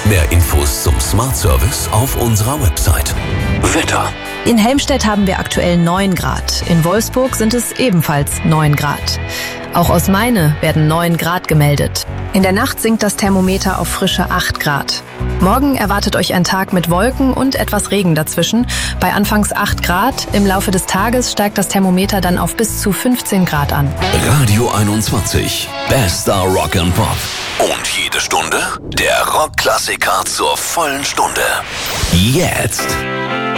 Mehr Infos zum Smart Service auf unserer Website. Wetter. In Helmstedt haben wir aktuell 9 Grad. In Wolfsburg sind es ebenfalls 9 Grad. Auch aus Meine werden 9 Grad gemeldet. In der Nacht sinkt das Thermometer auf frische 8 Grad. Morgen erwartet euch ein Tag mit Wolken und etwas Regen dazwischen. Bei anfangs 8 Grad. Im Laufe des Tages steigt das Thermometer dann auf bis zu 15 Grad an. Radio 21. Bester Rock and Pop. Und jede Stunde der Rockklassiker zur vollen Stunde. Jetzt.